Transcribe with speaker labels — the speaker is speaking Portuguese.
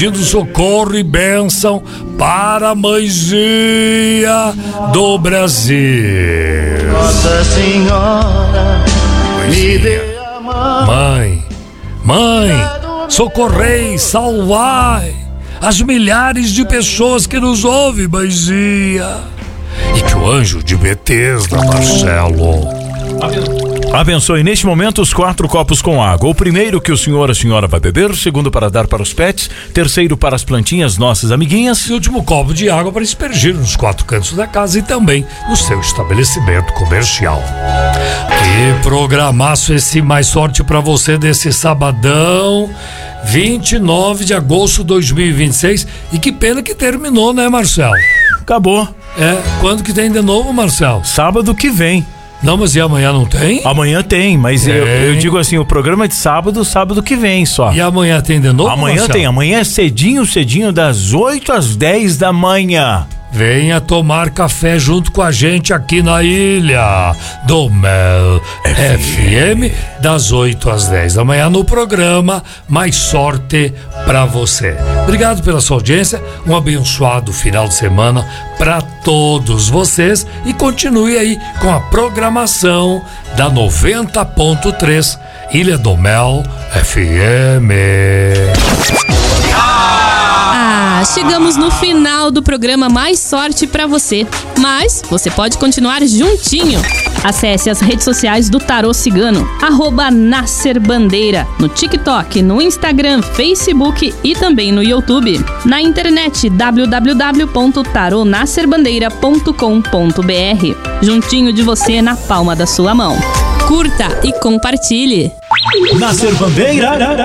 Speaker 1: pedindo socorro e bênção para a mãezinha do Brasil.
Speaker 2: Nossa Senhora, me dê a mão.
Speaker 1: Mãe, socorrei, salvai as milhares de pessoas que nos ouvem, mãezinha. E que o anjo de Betesda, Marcelo,
Speaker 3: abençoe neste momento os 4 copos com água. O primeiro que o senhor, a senhora vai beber, o segundo para dar para os pets, terceiro para as plantinhas, nossas amiguinhas,
Speaker 1: e o último copo de água para aspergir nos 4 cantos da casa e também no seu estabelecimento comercial. E programaço esse Mais Sorte para você desse sabadão, 29 de agosto de 2026. E que pena que terminou, né, Marcelo?
Speaker 3: acabou.
Speaker 1: Quando que tem de novo, Marcelo?
Speaker 3: Sábado que vem.
Speaker 1: Não, mas e amanhã não tem?
Speaker 3: Amanhã tem, mas eu digo assim, o programa é de sábado que vem só.
Speaker 1: E amanhã tem de novo,
Speaker 3: Amanhã
Speaker 1: Marcelo?
Speaker 3: tem, amanhã é cedinho, das 8 às 10 da manhã.
Speaker 1: Venha tomar café junto com a gente aqui na Ilha do Mel FM, das 8 às 10 da manhã no programa Mais Sorte pra você. Obrigado pela sua audiência, um abençoado final de semana pra todos vocês e continue aí com a programação da 90.3 Ilha do Mel FM.
Speaker 4: Chegamos no final do programa Mais Sorte pra você, mas você pode continuar juntinho. Acesse as redes sociais do Tarô Cigano, @NascerBandeira, no TikTok, no Instagram, Facebook e também no YouTube. Na internet, www.taronascerbandeira.com.br. Juntinho de você, na palma da sua mão. Curta e compartilhe.
Speaker 3: Nascer Bandeira.